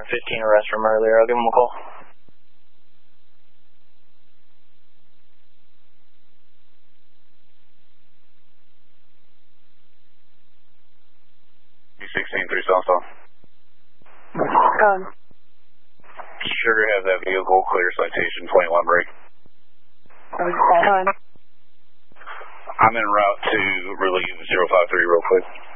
15 arrest from earlier. I'll give him a call. B16-3 Southbound. Sugar has that vehicle, clear citation, 21 break. I'm en route to relieve 053 real quick.